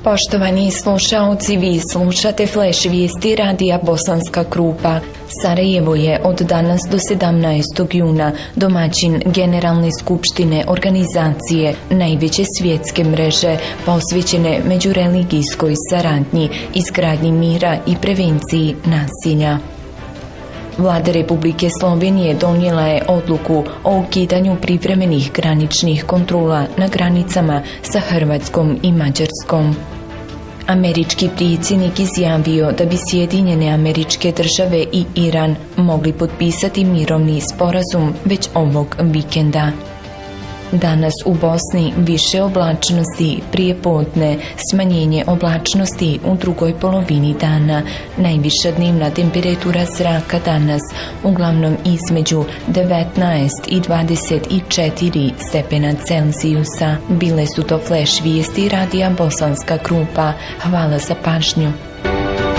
Poštovani slušaoci, vi slušate Flash vijesti radija Bosanska Krupa. Sarajevo je od danas do 17. juna domaćin Generalne skupštine organizacije najveće svjetske mreže posvećene međureligijskoj saradnji, izgradnji mira i prevenciji nasilja. Vlada Republike Slovenije donijela je odluku o ukidanju privremenih graničnih kontrola na granicama sa Hrvatskom i Mađarskom. Američki predsjednik izjavio da bi Sjedinjene Američke Države i Iran mogli potpisati mirovni sporazum već ovog vikenda. Danas u Bosni više oblačnosti, prijepodne smanjenje oblačnosti u drugoj polovini dana. Najviša dnevna temperatura zraka danas uglavnom između 19 i 24 stepena Celzijusa. Bile su to Flash vijesti radija Bosanska Krupa. Hvala za pažnju.